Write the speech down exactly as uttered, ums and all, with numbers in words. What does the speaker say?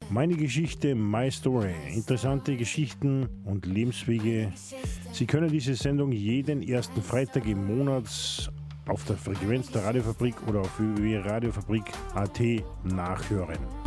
Meine Geschichte, my story. Interessante Geschichten und Lebenswege. Sie können diese Sendung jeden ersten Freitag im Monat auf der Frequenz der Radiofabrik oder auf w w w punkt radiofabrik punkt a t nachhören.